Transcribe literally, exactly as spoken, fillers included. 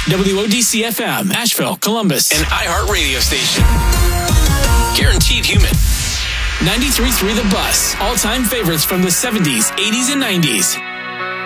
W O D C F M, Asheville, Columbus. An iHeart radio station. Guaranteed human. ninety-three point three The Bus. All-time favorites from the seventies, eighties, and nineties.